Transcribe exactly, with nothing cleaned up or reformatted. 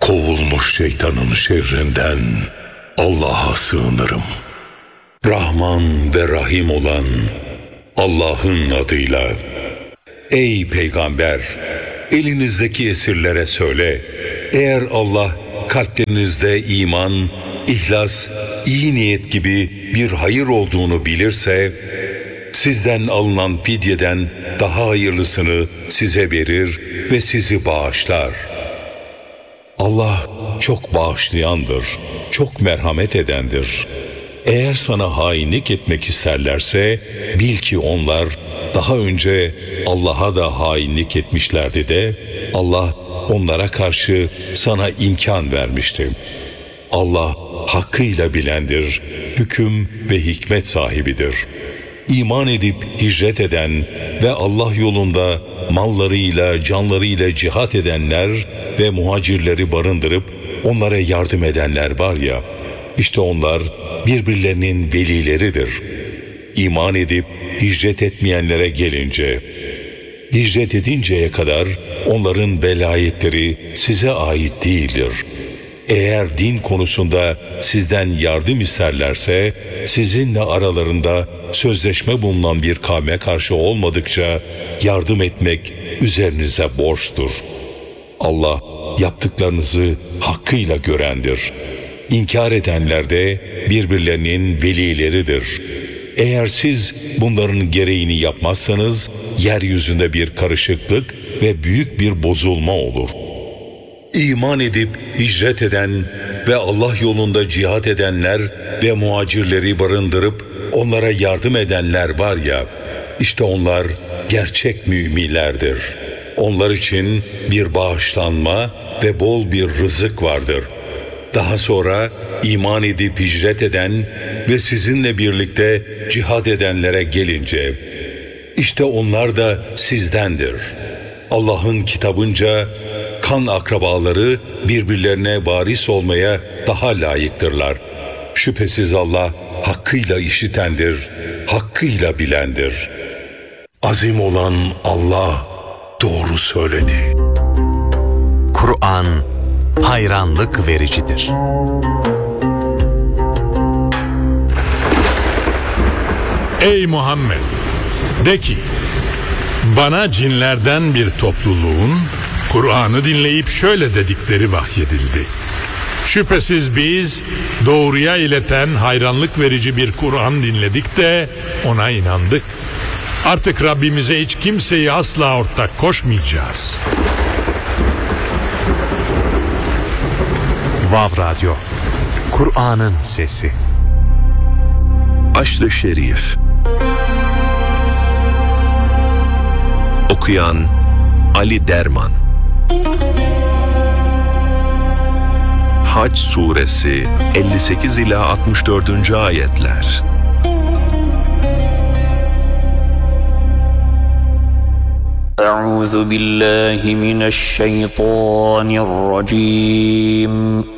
kovulmuş şeytanın şerrinden Allah'a sığınırım. Rahman ve Rahim olan Allah'ın adıyla. Ey Peygamber! Elinizdeki esirlere söyle, eğer Allah kalplerinizde iman, ihlas, iyi niyet gibi bir hayır olduğunu bilirse, sizden alınan fidyeden daha hayırlısını size verir ve sizi bağışlar. Allah çok bağışlayandır, çok merhamet edendir. Eğer sana hainlik etmek isterlerse, bil ki onlar daha önce Allah'a da hainlik etmişlerdi de, Allah onlara karşı sana imkan vermişti. Allah hakkıyla bilendir, hüküm ve hikmet sahibidir. İman edip hicret eden ve Allah yolunda mallarıyla, canlarıyla cihat edenler ve muhacirleri barındırıp onlara yardım edenler var ya, işte onlar birbirlerinin velileridir. İman edip hicret etmeyenlere gelince, hicret edinceye kadar onların velayetleri size ait değildir. Eğer din konusunda sizden yardım isterlerse, sizinle aralarında sözleşme bulunan bir kavme karşı olmadıkça yardım etmek üzerinize borçtur. Allah yaptıklarınızı hakkıyla görendir. İnkar edenler de birbirlerinin velileridir. Eğer siz bunların gereğini yapmazsanız, yeryüzünde bir karışıklık ve büyük bir bozulma olur. İman edip hicret eden ve Allah yolunda cihat edenler ve muhacirleri barındırıp onlara yardım edenler var ya, işte onlar gerçek müminlerdir. Onlar için bir bağışlanma ve bol bir rızık vardır. Daha sonra iman edip hicret eden ve sizinle birlikte cihat edenlere gelince, işte onlar da sizdendir. Allah'ın kitabınca kan akrabaları birbirlerine varis olmaya daha layıktırlar. Şüphesiz Allah hakkıyla işitendir, hakkıyla bilendir. Azim olan Allah doğru söyledi. Kur'an hayranlık vericidir. Ey Muhammed! De ki, bana cinlerden bir topluluğun Kur'an'ı dinleyip şöyle dedikleri vahyedildi. Şüphesiz biz doğruya ileten hayranlık verici bir Kur'an dinledik de ona inandık. Artık Rabbimize hiç kimseyi asla ortak koşmayacağız. Vav Radyo, Kur'an'ın sesi. Aşr-ı Şerif. Okuyan Ali Derman. Hac Suresi elli sekiz ila altmış dördüncü ayetler. Euzu billahi mineşşeytanirracim.